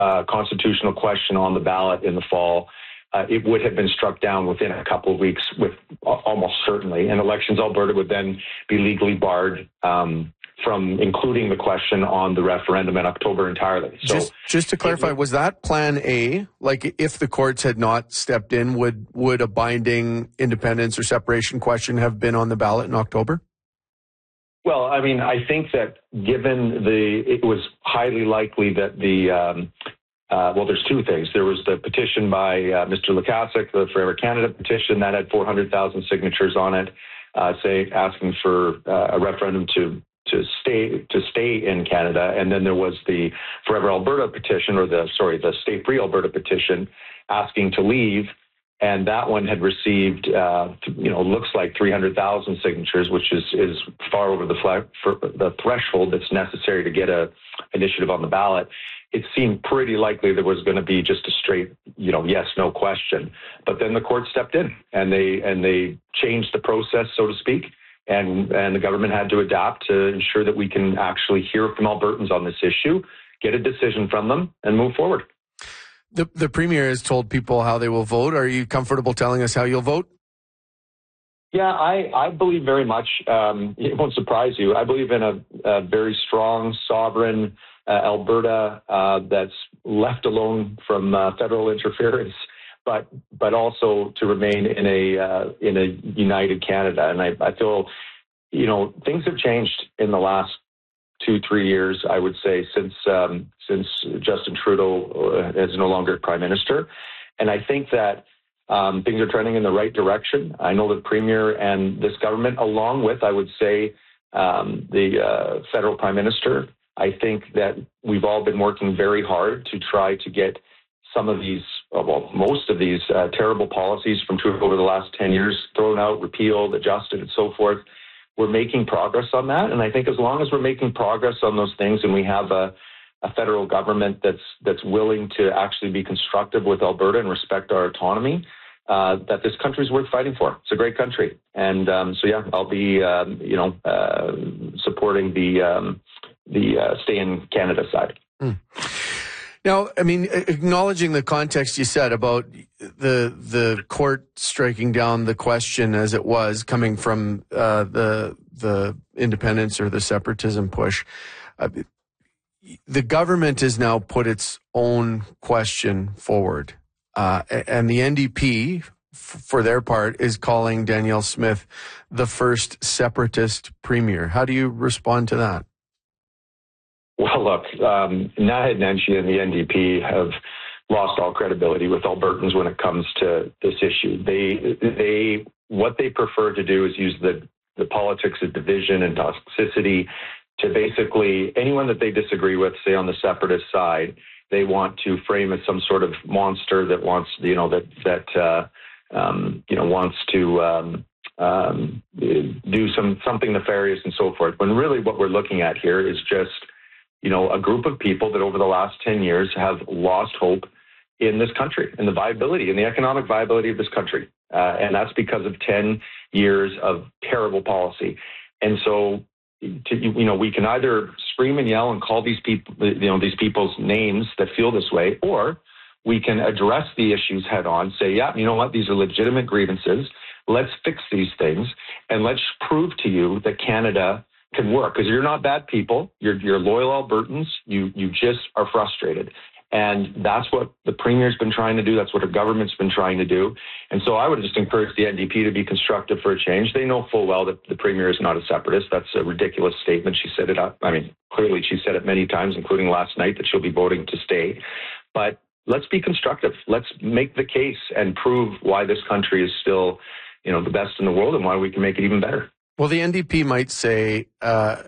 constitutional question on the ballot in the fall, it would have been struck down within a couple of weeks, with almost certainly. And Elections Alberta would then be legally barred from including the question on the referendum in October entirely. So, just to clarify, was that Plan A? Like, if the courts had not stepped in, would a binding independence or separation question have been on the ballot in October? Well, I mean, I think that given it was highly likely that there's two things. There was the petition by Mr. Lukaszuk, the Forever Canada petition, that had 400,000 signatures on it, asking for a referendum to stay in Canada. And then there was the Forever Alberta petition, or the Stay Free Alberta petition, asking to leave. And that one had received, looks like 300,000 signatures, which is far over the threshold that's necessary to get a initiative on the ballot. It seemed pretty likely there was going to be just a straight, yes, no question. But then the court stepped in and they changed the process, so to speak. And the government had to adapt to ensure that we can actually hear from Albertans on this issue, get a decision from them, and move forward. The Premier has told people how they will vote. Are you comfortable telling us how you'll vote? Yeah, I believe very much, it won't surprise you, I believe in a very strong, sovereign Alberta that's left alone from federal interference, but also to remain in a united Canada. And I feel, things have changed in the last 2-3 years, I would say, since Justin Trudeau is no longer Prime Minister. And I think that things are trending in the right direction. I know the Premier and this government, along with, I would say, the federal Prime Minister, I think that we've all been working very hard to try to get some of these, most of these terrible policies from Trudeau over the last 10 years thrown out, repealed, adjusted, and so forth. We're making progress on that. And I think as long as we're making progress on those things and we have a federal government that's willing to actually be constructive with Alberta and respect our autonomy, that this country is worth fighting for. It's a great country. And I'll be, supporting the Stay in Canada side. Mm. Now, I mean, acknowledging the context you said about the court striking down the question as it was coming from the independence or the separatism push, the government has now put its own question forward, and the NDP, for their part, is calling Danielle Smith the first separatist premier. How do you respond to that? Well, look, Naheed Nenshi and the NDP have lost all credibility with Albertans when it comes to this issue. What they prefer to do is use the politics of division and toxicity to basically anyone that they disagree with, say on the separatist side, they want to frame as some sort of monster that wants, wants to do something nefarious and so forth. When really what we're looking at here is just a group of people that over the last 10 years have lost hope in this country and the viability and the economic viability of this country. And that's because of 10 years of terrible policy. And so, we can either scream and yell and call these people, these people's names that feel this way, or we can address the issues head on, say, yeah, you know what, these are legitimate grievances. Let's fix these things and let's prove to you that Canada can work, because you're not bad people. You're loyal Albertans. You just are frustrated. And that's what the Premier's been trying to do. That's what her government's been trying to do. And so I would just encourage the NDP to be constructive for a change. They know full well that the Premier is not a separatist. That's a ridiculous statement. She said it up. I mean, clearly she said it many times, including last night, that she'll be voting to stay. But let's be constructive. Let's make the case and prove why this country is still, the best in the world and why we can make it even better. Well, the NDP might say, are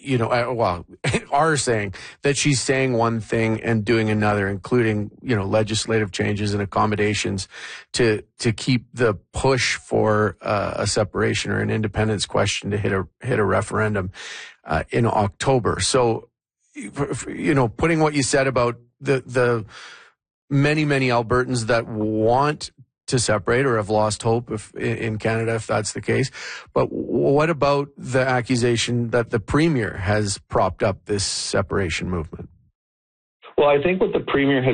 saying that she's saying one thing and doing another, including, legislative changes and accommodations to keep the push for a separation or an independence question to hit a referendum in October. So, putting what you said about the many, many Albertans that want to separate or have lost hope in Canada, if that's the case. But what about the accusation that the Premier has propped up this separation movement? Well, I think what the Premier has